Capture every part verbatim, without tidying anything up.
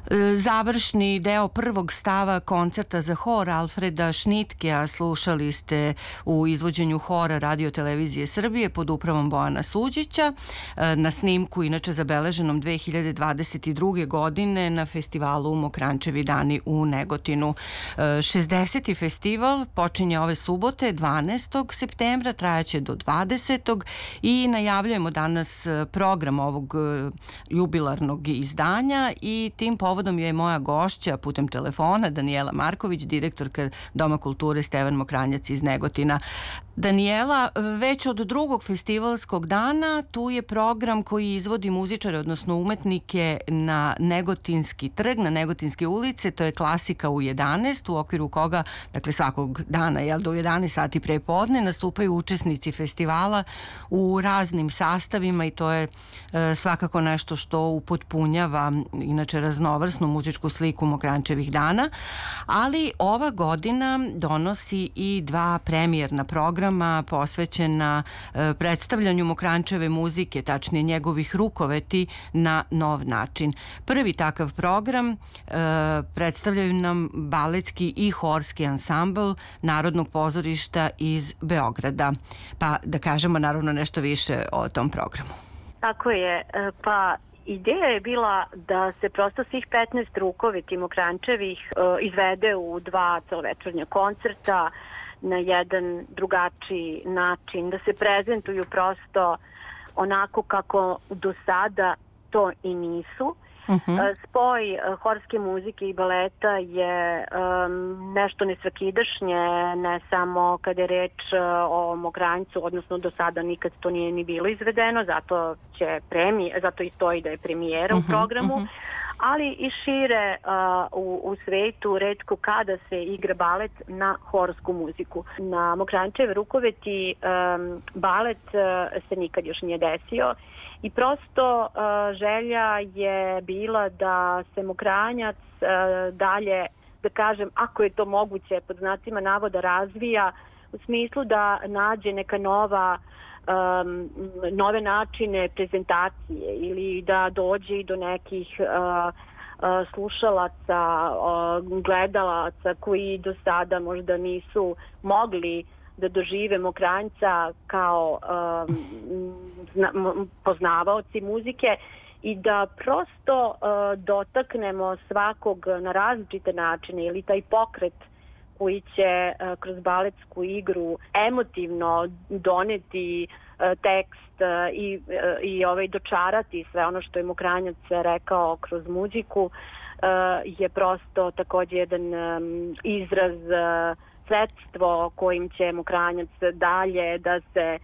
završni deo prvog stava koncerta za hor Alfreda Šnitkea slušali ste u izvođenju hora Radio Televizije Srbije pod upravom Bojana Suđića na snimku inače zabeleženom dve hiljade dvadeset druge. godine na festivalu Mokranjčevi dani u Negotinu. šezdeseti festival počinje ove subote dvanaestog septembra, trajaće do dvadesetog i najavljujemo danas program ovog jubilarnog izdanja i tim povodom je moja gošća putem telefona Danijela Marković, direktorka Doma kulture Stevan Mokranjac iz Negotina. Danijela, već od drugog festivalskog dana tu je program koji izvodi muzičare, odnosno umetnike na Negotinski trg, na Negotinske ulice, to je Klasika u jedanaest, u okviru koga, dakle svakog dana, jel, do jedanaest sati pre podne, nastupaju učesnici festivala u raznim sastavima i to je e, svakako nešto što upotpunjava inače raznovrsnu muzičku sliku Mokranjčevih dana, ali ova godina donosi i dva premijerna programa posvećena e, predstavljanju Mokranjčeve muzike, tačnije njegovih rukoveti na nov način. Prvi takav program e, predstavljaju nam baletski i horski ansambl Narodnog pozorišta iz Beograda. Pa da kažemo naravno nešto više o tom programu. Tako je, pa ideja je bila da se prosto svih petnaest rukoveti Mokranjčevih e, izvede u dva celovečernja koncerta na jedan drugačiji način, da se prezentuju prosto onako kako do sada to i nisu. Uh-huh. Spoj horske muzike i baleta je um, nešto nesvakidašnje, ne samo kada je reč o Mokranjcu, odnosno do sada nikad to nije ni bilo izvedeno, zato će premije, zato i stoji da je premijera uh-huh, u programu, uh-huh. ali i šire uh, u, u svetu retko kada se igra balet na horsku muziku. Na Mokranjčeve rukoveti um, balet uh, se nikad još nije desio i prosto uh, želja je bila da se Mokranjac uh, dalje, da kažem, ako je to moguće, pod znacima navoda razvija, u smislu da nađe neka nova um, nove načine prezentacije ili da dođe i do nekih uh, uh, slušalaca, uh, gledalaca koji do sada možda nisu mogli da dožive Mokranjca kao um, zna, poznavaoci muzike i da prosto uh, dotaknemo svakog na različite načine ili taj pokret koji će uh, kroz baletsku igru emotivno doneti uh, tekst uh, i, uh, i ovaj, dočarati sve ono što je Mokranjac rekao kroz muziku uh, je prosto također jedan um, izraz uh, sredstvo kojim će Mokranjac dalje da se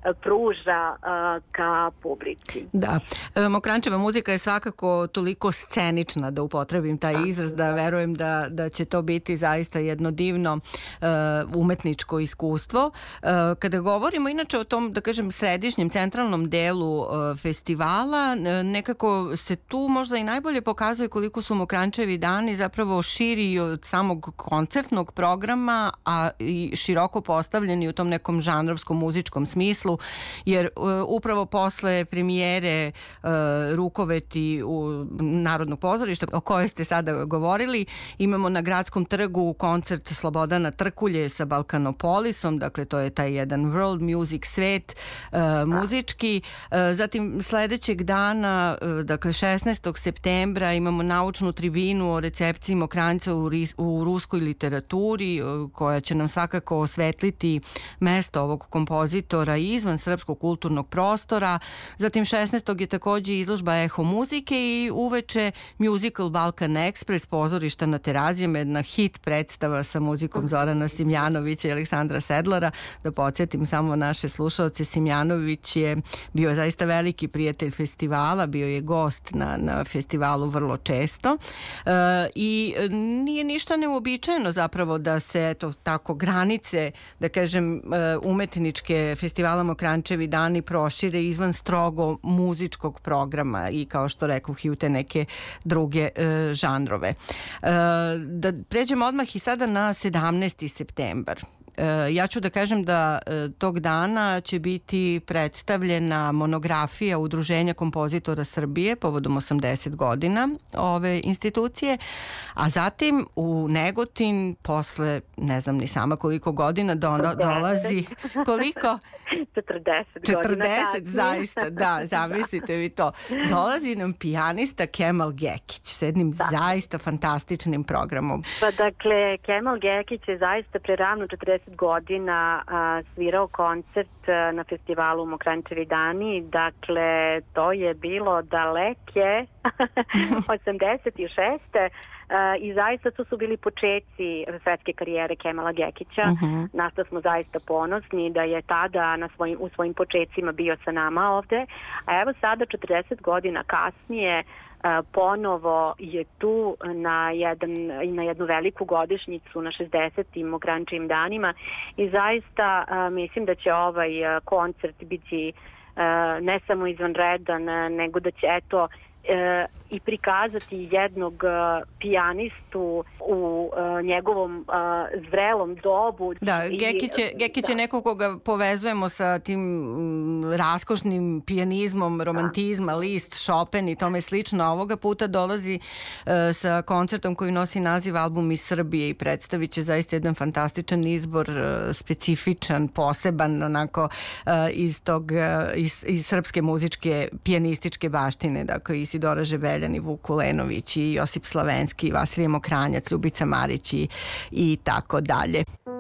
pruža uh, ka publici. Da, Mokranjčeva muzika je svakako toliko scenična, da upotrebim taj izraz, da verujem da, da će to biti zaista jedno divno uh, umetničko iskustvo. Uh, kada govorimo inače o tom, da kažem, središnjem, centralnom delu uh, festivala, nekako se tu možda i najbolje pokazuje koliko su Mokranjčevi dani zapravo širi od samog koncertnog programa, a i široko postavljeni u tom nekom žanrovskom muzičkom smislu, jer uh, upravo posle premijere uh, rukoveti u Narodnog pozorišta o kojoj ste sada govorili, imamo na Gradskom trgu koncert Slobodana Trkulje sa Balkanopolisom, dakle to je taj jedan world music svet uh, muzički. Uh, zatim sledećeg dana, uh, dakle šesnaestog septembra, imamo naučnu tribinu o recepciji Mokranjca u, u ruskoj literaturi, uh, koja će nam svakako osvetliti mesto ovog kompozitora izvan srpskog kulturnog prostora. Zatim šesnaestog je također izložba Eho muzike i uveče musical Balkan Express, pozorišta na Terazijama, jedna hit predstava sa muzikom Zorana Simjanovića i Aleksandra Sedlara. Da podsjetim samo naše slušalce, Simjanović je bio zaista veliki prijatelj festivala, bio je gost na, na festivalu vrlo često e, i nije ništa neuobičajeno zapravo da se eto, tako granice, da kažem, umetničke festivala Mokranjčevi dani prošire izvan strogo muzičkog programa i kao što rekoh i u te neke druge e, žanrove. E, da pređemo odmah i sada na sedamnaesti septembar. Ja ću da kažem da tog dana će biti predstavljena monografija Udruženja kompozitora Srbije povodom osamdeset godina ove institucije, a zatim u Negotin posle ne znam ni sama koliko godina dolazi koliko? četrdeset četrdeset zaista, da, zamislite vi to. Dolazi nam pijanista Kemal Gekić s jednim da. zaista fantastičnim programom. Pa dakle, Kemal Gekić je zaista pre ravno četrdeset godina a, svirao koncert a, na festivalu Mokranjčevi dani. Dakle, to je bilo daleke osamdeset šeste. Uh, i zaista to su bili početci svetske karijere Kemala Gekića. Uh-huh. Na što smo zaista ponosni da je tada na svojim, u svojim početcima bio sa nama ovde. A evo sada četrdeset godina kasnije uh, ponovo je tu na, jedan, na jednu veliku godišnjicu na šezdesetim Mokranjčevim danima i zaista uh, mislim da će ovaj uh, koncert biti uh, ne samo izvanredan, nego da će eto E, i prikazati jednog uh, pijanistu u uh, njegovom uh, zrelom dobu. Da, Gekić je, Gekić je neko koga povezujemo sa tim m, raskošnim pijanizmom, romantizma, da. Liszt, Chopin i tome slično. A ovoga puta dolazi uh, sa koncertom koji nosi naziv Album iz Srbije i predstavit će zaista jedan fantastičan izbor, uh, specifičan, poseban, onako uh, iz, tog, uh, iz, iz srpske muzičke pijanističke baštine, dakle iz Isidora Žebeljan i Vuk Kulenović i Josip Slavenski, Vasilije Mokranjac, Ljubica Marić i, i tako dalje.